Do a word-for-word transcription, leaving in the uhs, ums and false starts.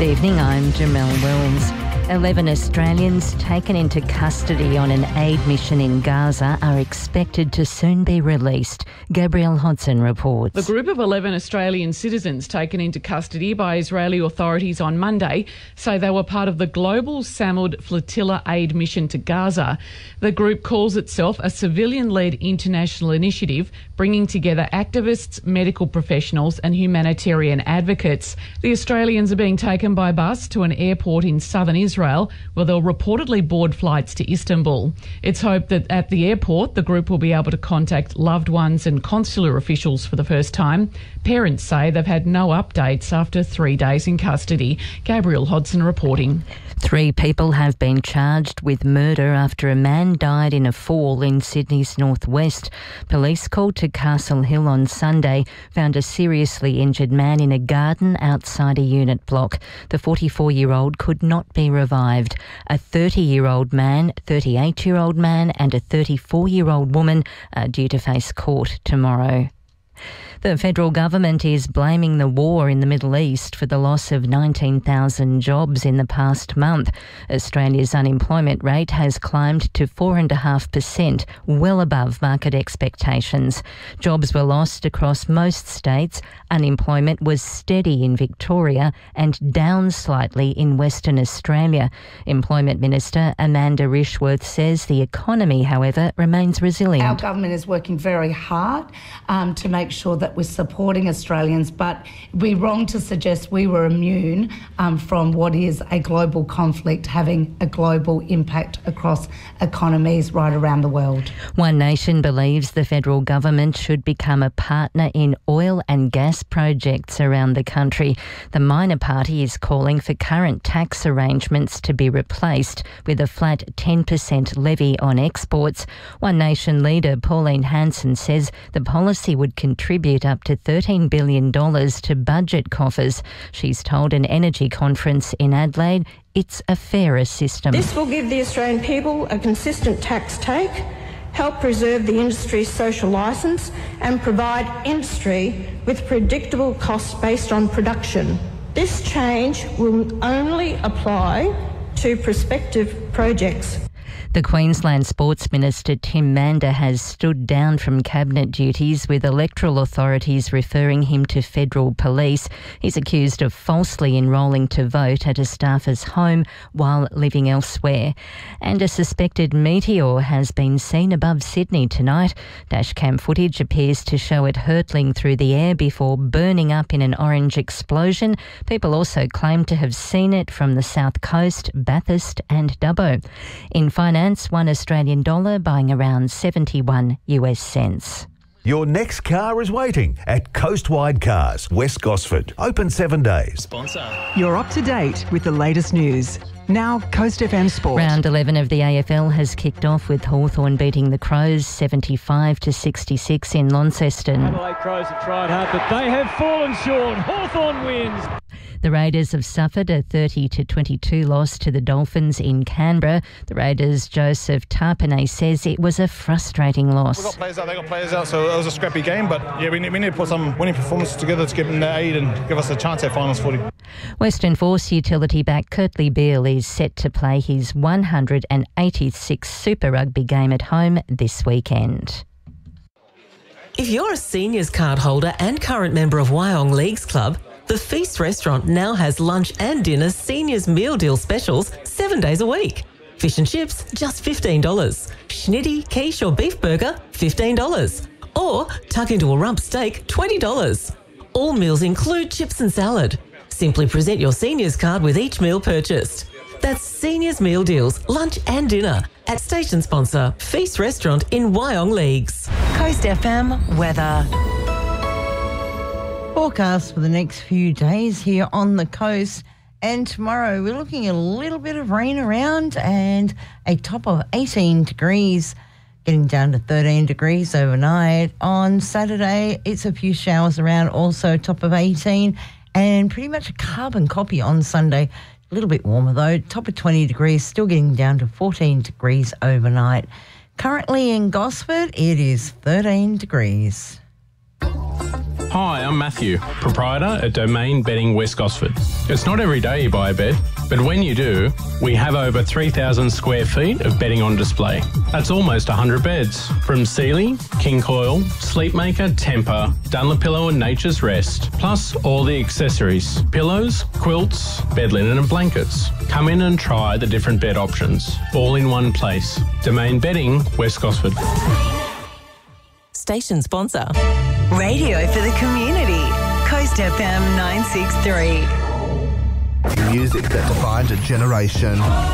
Good evening, I'm Jamelle Wills. Eleven Australians taken into custody on an aid mission in Gaza are expected to soon be released. Gabrielle Hodson reports. The group of eleven Australian citizens taken into custody by Israeli authorities on Monday say they were part of the global Samud Flotilla aid mission to Gaza. The group calls itself a civilian-led international initiative bringing together activists, medical professionals and humanitarian advocates. The Australians are being taken by bus to an airport in southern Israel where they'll reportedly board flights to Istanbul. It's hoped that at the airport the group will be able to contact loved ones and consular officials for the first time. Parents say they've had no updates after three days in custody. Gabrielle Hodson reporting. Three people have been charged with murder after a man died in a fall in Sydney's northwest. Police called to Castle Hill on Sunday found a seriously injured man in a garden outside a unit block. The forty-four-year-old could not be revived. A thirty-year-old man, thirty-eight-year-old man and a thirty-four-year-old woman are due to face court tomorrow. The federal government is blaming the war in the Middle East for the loss of nineteen thousand jobs in the past month. Australia's unemployment rate has climbed to four point five percent, well above market expectations. Jobs were lost across most states. Unemployment was steady in Victoria and down slightly in Western Australia. Employment Minister Amanda Rishworth says the economy, however, remains resilient. Our government is working very hard um, to make sure that we're supporting Australians, but we're wrong to suggest we were immune um, from what is a global conflict having a global impact across economies right around the world. One Nation believes the federal government should become a partner in oil and gas projects around the country. The minor party is calling for current tax arrangements to be replaced with a flat ten percent levy on exports. One Nation leader Pauline Hanson says the policy would contribute up to thirteen billion dollars to budget coffers. She's told an energy conference in Adelaide it's a fairer system. This will give the Australian people a consistent tax take, help preserve the industry's social licence and provide industry with predictable costs based on production. This change will only apply to prospective projects. The Queensland Sports Minister Tim Mander has stood down from cabinet duties, with electoral authorities referring him to federal police. He's accused of falsely enrolling to vote at a staffer's home while living elsewhere. And a suspected meteor has been seen above Sydney tonight. Dashcam footage appears to show it hurtling through the air before burning up in an orange explosion. People also claim to have seen it from the south coast, Bathurst and Dubbo. In finance, one Australian dollar buying around seventy-one US cents. Your next car is waiting at Coastwide Cars, West Gosford. Open seven days. Sponsor. You're up to date with the latest news. Now, Coast F M Sport. Round eleven of the A F L has kicked off with Hawthorn beating the Crows seventy-five to sixty-six in Launceston. Adelaide Crows have tried hard, but they have fallen short. Hawthorn wins. The Raiders have suffered a thirty to twenty-two loss to the Dolphins in Canberra. The Raiders' Joseph Tarpanay says it was a frustrating loss. We've got players out, they got players out, so it was a scrappy game, but yeah, we need, we need to put some winning performances together to give them the aid and give us a chance at finals footy. Western Force utility back Kurtley Beale is set to play his one hundred eighty-sixth Super Rugby game at home this weekend. If you're a seniors card holder and current member of Wyong Leagues Club, the Feast Restaurant now has lunch and dinner seniors meal deal specials seven days a week. Fish and chips, just fifteen dollars. Schnitty, quiche or beef burger, fifteen dollars. Or tuck into a rump steak, twenty dollars. All meals include chips and salad. Simply present your seniors card with each meal purchased. That's seniors meal deals, lunch and dinner at station sponsor Feast Restaurant in Wyong Leagues. Coast F M weather. Forecast for the next few days here on the coast, and tomorrow we're looking at a little bit of rain around and a top of eighteen degrees, getting down to thirteen degrees overnight. On Saturday it's a few showers around, also top of eighteen, and pretty much a carbon copy on Sunday. A little bit warmer though, top of twenty degrees, still getting down to fourteen degrees overnight. Currently in Gosford it is thirteen degrees. Hi, I'm Matthew, proprietor at Domain Bedding West Gosford. It's not every day you buy a bed, but when you do, we have over three thousand square feet of bedding on display. That's almost one hundred beds, from Sealy, King Coil, Sleepmaker, Tempur, Dunlopillow and Nature's Rest, plus all the accessories, pillows, quilts, bed linen and blankets. Come in and try the different bed options, all in one place. Domain Bedding, West Gosford. Station sponsor. Radio for the community. Coast F M nine six three. Music that defined a generation.